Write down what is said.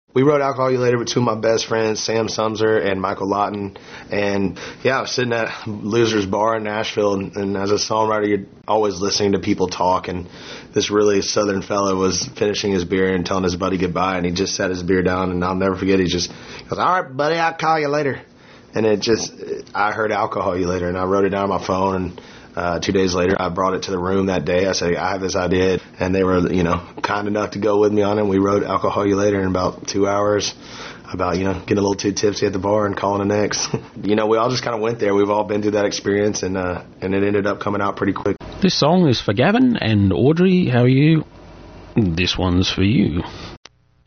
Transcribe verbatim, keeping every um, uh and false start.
We wrote Alcohol You Later with two of my best friends, Sam Sumser and Michael Lawton. And, yeah, I was sitting at Loser's Bar in Nashville, and, and as a songwriter, you're always listening to people talk. And this really southern fella was finishing his beer and telling his buddy goodbye, and he just set his beer down, and I'll never forget, he just goes, all right, buddy, I'll call you later. And it just, I heard Alcohol You Later, and I wrote it down on my phone, and Uh, two days later, I brought it to the room that day. I said, I have this idea. And they were, you know, kind enough to go with me on it. We wrote Alcohol You Later in about two hours about, you know, getting a little too tipsy at the bar and calling an ex. You know, we all just kind of went there. We've all been through that experience, and uh, and it ended up coming out pretty quick. This song is for Gavin and Audrey. How are you? This one's for you.